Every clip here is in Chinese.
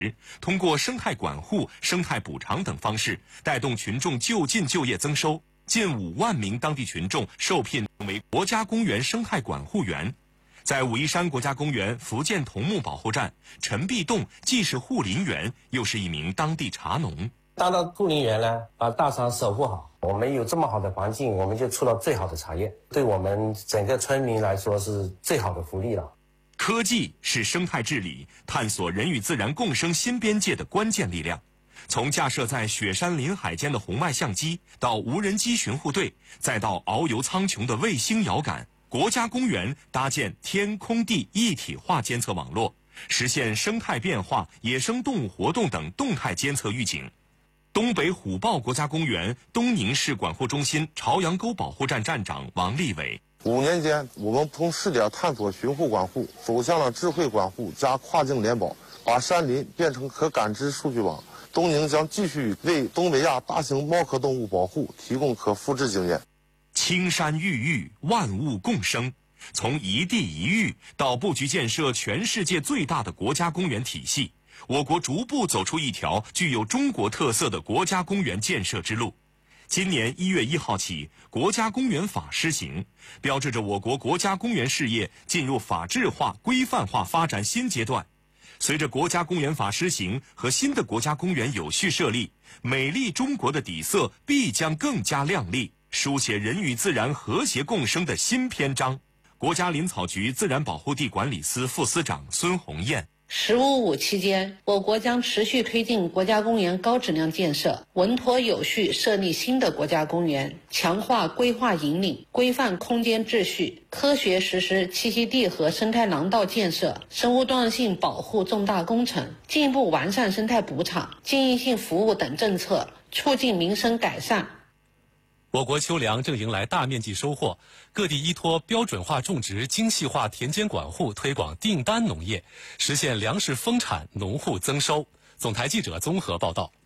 通过生态管护、生态补偿等方式，带动群众就近就业增收。近5万名当地群众受聘为国家公园生态管护员。在武夷山国家公园福建桐木保护站，陈必栋既是护林员，又是一名当地茶农。 当了护林员呢，把大茶守护好。我们有这么好的环境，我们就出了最好的茶叶，对我们整个村民来说是最好的福利了。 科技是生态治理、探索人与自然共生新边界的关键力量。从架设在雪山林海间的红外相机，到无人机巡护队，再到遨游苍穹的卫星遥感，国家公园搭建天空地一体化监测网络，实现生态变化、野生动物活动等动态监测预警。东北虎豹国家公园东宁市管护中心朝阳沟保护站站长王立伟 ：5年间，我们从试点探索巡护管护，走向了智慧管护加跨境联保，把山林变成可感知数据网。东宁将继续为东北亚大型猫科动物保护提供可复制经验。 青山郁郁，万物共生。从一地一域到布局建设全世界最大的国家公园体系，我国逐步走出一条具有中国特色的国家公园建设之路。今年1月1号起，国家公园法施行，标志着我国国家公园事业进入法治化、规范化发展新阶段。随着国家公园法施行和新的国家公园有序设立，美丽中国的底色必将更加亮丽，书写人与自然和谐共生的新篇章。国家林草局自然保护地管理司副司长孙红艳 “15+5”期间，我国将持续推进国家公园高质量建设，稳妥有序设立新的国家公园，强化规划引领，规范空间秩序，科学实施栖息地和生态廊道建设、生物多样性保护重大工程，进一步完善生态补偿、经营性服务等政策，促进民生改善。 我国秋粮正迎来大面积收获，各地依托标准化种植、精细化田间管护，推广订单农业，实现粮食丰产、农户增收。总台记者综合报道。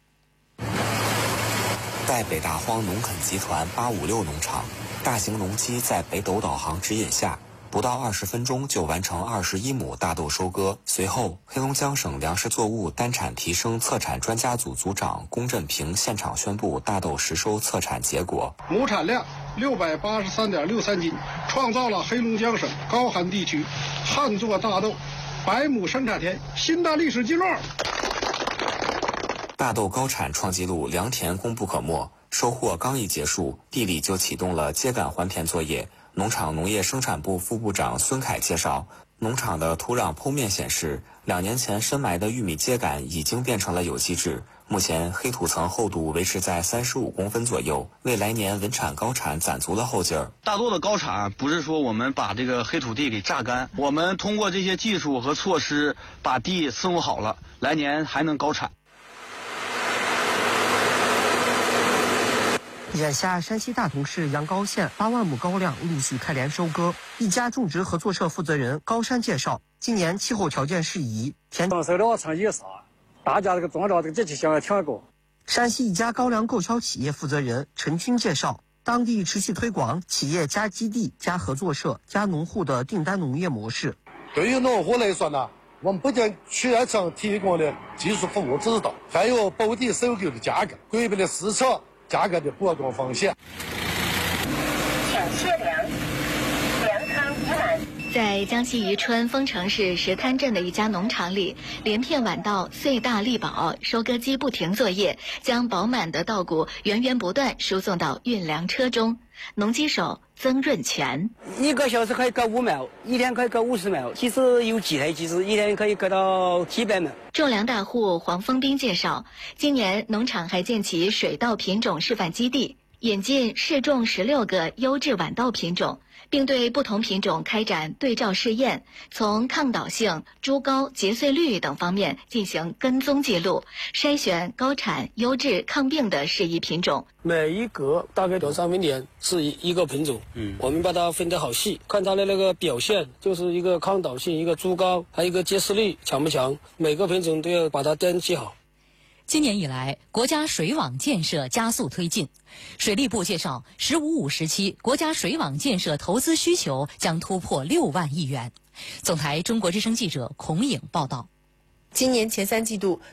在北大荒农垦集团856农场，大型农机在北斗导航指引下，不到20分钟就完成21亩大豆收割。随后，黑龙江省粮食作物单产提升策产专家组组长龚振平现场宣布大豆实收测产结果： 亩产量683.63斤，创造了黑龙江省高寒地区旱作大豆100亩生产田新的历史记录。 大豆高产创纪录，良田功不可没。收获刚一结束，地里就启动了秸秆还田作业。农场农业生产部副部长孙凯介绍，农场的土壤剖面显示，2年前深埋的玉米秸秆已经变成了有机质，目前黑土层厚度维持在35公分左右，为来年稳产高产攒足了后劲儿。 大豆的高产不是说我们把这个黑土地给榨干，我们通过这些技术和措施把地伺候好了，来年还能高产。 眼下，山西大同市阳高县8万亩高粱陆续开镰收割。一家种植合作社负责人高山介绍，今年气候条件适宜，田丰收的话成也少，大家这个种了这个节气想要听过。 山西一家高粱购销企业负责人陈军介绍，当地持续推广企业加基地、加合作社、加农户的订单农业模式。 对于农户来说呢，我们不仅企业层提供的技术服务指导，还有保底收购的价格，规避了市场价格的波动风险。 请卸粮，粮仓已满。在江西宜春丰城市石滩镇的一家农场里，连片晚稻穗大力饱，收割机不停作业，将饱满的稻谷源源不断输送到运粮车中。农机手曾润全 ，1个小时可以割5畝，一天可以割50畝，其实有几台机子，一天可以割到几百畝。 种粮大户黄峰斌介绍，今年农场还建起水稻品种示范基地，引进试种16个优质晚稻品种，并对不同品种开展对照试验，从抗倒性、株高、结穗率等方面进行跟踪记录，筛选高产、优质、抗病的适宜品种。 每一格大概2-3分点是一个品种，我们把它分得好细，看它的那个表现，就是一个抗倒性，一个株高，还有一个结穗率强不强，每个品种都要把它登记好。 今年以来，国家水网建设加速推进。水利部介绍，“15+5”时期，国家水网建设投资需求将突破6万亿元。总台中国之声记者孔颖报道。 今年前3季度，